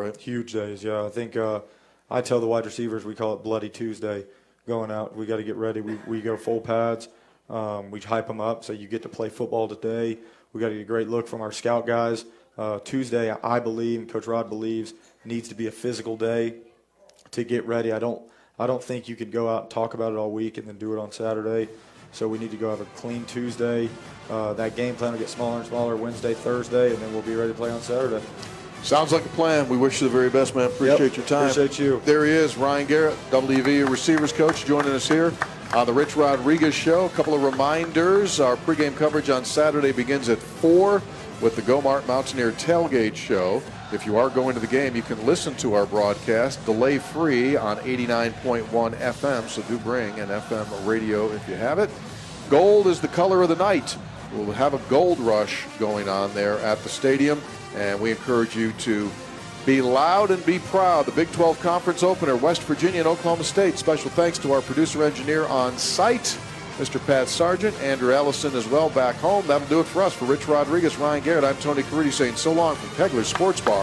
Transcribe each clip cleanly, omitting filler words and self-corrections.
right? Huge days, yeah. I think I tell the wide receivers we call it Bloody Tuesday going out. We got to get ready. We go full pads. We hype them up so you get to play football today. We got to get a great look from our scout guys. Tuesday, I believe, and Coach Rod believes, needs to be a physical day to get ready. I don't think you could go out and talk about it all week and then do it on Saturday. So we need to go have a clean Tuesday. That game plan will get smaller and smaller Wednesday, Thursday, and then we'll be ready to play on Saturday. Sounds like a plan. We wish you the very best, man. Appreciate your time. Appreciate you. There he is, Ryan Garrett, WVU receivers coach, joining us here on the Rich Rodriguez Show. A couple of reminders. Our pregame coverage on Saturday begins at 4 with the Go-Mart Mountaineer Tailgate Show. If you are going to the game, you can listen to our broadcast delay-free on 89.1 FM, so do bring an FM radio if you have it. Gold is the color of the night. We'll have a gold rush going on there at the stadium, and we encourage you to be loud and be proud. The Big 12 Conference opener, West Virginia and Oklahoma State. Special thanks to our producer-engineer on site, Mr. Pat Sargent, Andrew Allison as well back home. That'll do it for us. For Rich Rodriguez, Ryan Garrett, I'm Tony Caridi saying so long from Kegler's Sports Bar.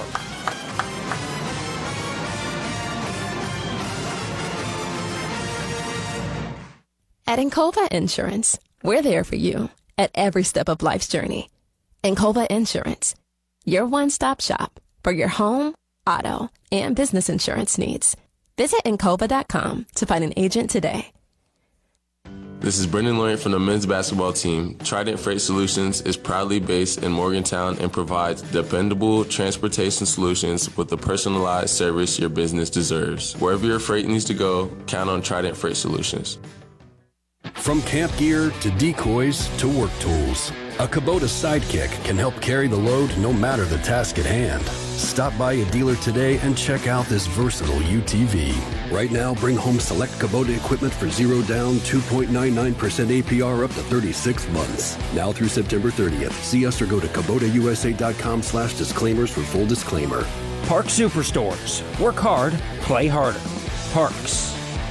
At Encova Insurance, we're there for you at every step of life's journey. Encova Insurance, your one-stop shop for your home, auto, and business insurance needs. Visit Encova.com to find an agent today. This is Brendan Lawrence from the men's basketball team. Trident Freight Solutions is proudly based in Morgantown and provides dependable transportation solutions with the personalized service your business deserves. Wherever your freight needs to go, count on Trident Freight Solutions. From camp gear to decoys to work tools, a Kubota Sidekick can help carry the load no matter the task at hand. Stop by a dealer today and check out this versatile UTV. Right now, bring home select Kubota equipment for 0 down, 2.99% APR up to 36 months. Now through September 30th. See us or go to KubotaUSA.com/disclaimers for full disclaimer. Park Superstores. Work hard, play harder. Parks.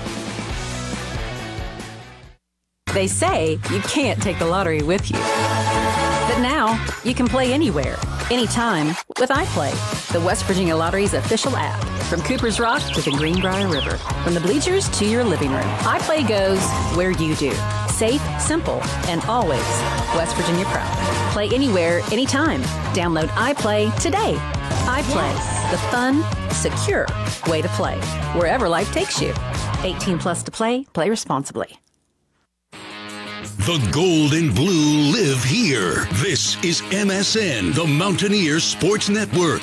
They say you can't take the lottery with you. But now, you can play anywhere, anytime with iPlay, the West Virginia Lottery's official app. From Cooper's Rock to the Greenbrier River, from the bleachers to your living room, iPlay goes where you do. Safe, simple, and always West Virginia proud. Play anywhere, anytime. Download iPlay today. iPlay, the fun, secure way to play, wherever life takes you. 18 plus to play responsibly. The gold and blue live here. This is MSN, the Mountaineer Sports Network.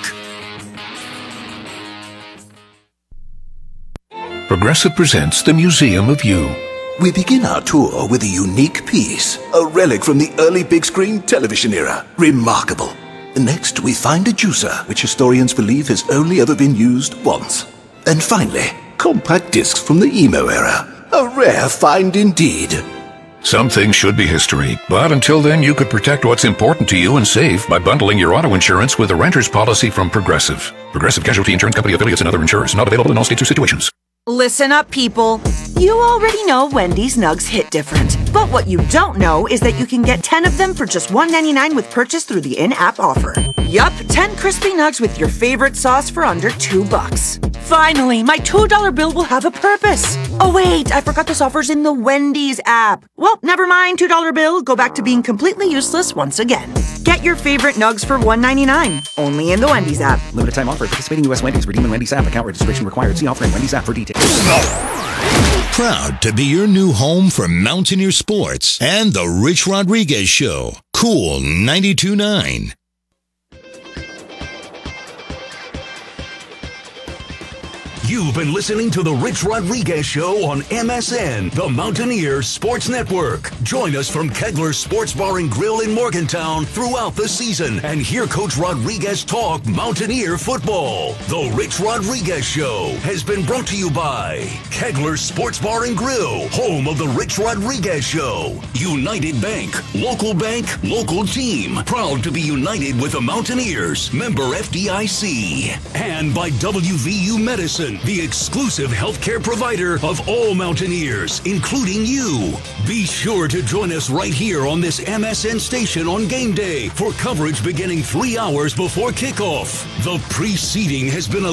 Progressive presents the Museum of You. We begin our tour with a unique piece, a relic from the early big screen television era. Remarkable. Next, we find a juicer, which historians believe has only ever been used once. And finally, compact discs from the emo era. A rare find indeed. Some things should be history, but until then you could protect what's important to you and save by bundling your auto insurance with a renter's policy from Progressive. Progressive Casualty Insurance Company affiliates and other insurers. Not available in all states or situations. Listen up, people. You already know Wendy's Nugs hit different. But what you don't know is that you can get 10 of them for just $1.99 with purchase through the in-app offer. Yup, 10 crispy nugs with your favorite sauce for under $2. Finally, my $2 bill will have a purpose. Oh wait, I forgot this offer's in the Wendy's app. Well, never mind, $2 bill. Go back to being completely useless once again. Get your favorite nugs for $1.99. Only in the Wendy's app. Limited time offer. Participating U.S. Wendy's. Redeem in Wendy's app. Account registration required. See offer in Wendy's app for details. Proud to be your new home for Mountaineer Sports and the Rich Rodriguez Show. Cool 92.9. You've been listening to The Rich Rodriguez Show on MSN, the Mountaineer Sports Network. Join us from Kegler's Sports Bar and Grill in Morgantown throughout the season and hear Coach Rodriguez talk Mountaineer football. The Rich Rodriguez Show has been brought to you by Kegler's Sports Bar and Grill, home of The Rich Rodriguez Show. United Bank, local team. Proud to be united with the Mountaineers. Member FDIC. And by WVU Medicine, the exclusive healthcare provider of all Mountaineers, including you. Be sure to join us right here on this MSN station on game day for coverage beginning 3 hours before kickoff. The preceding has been a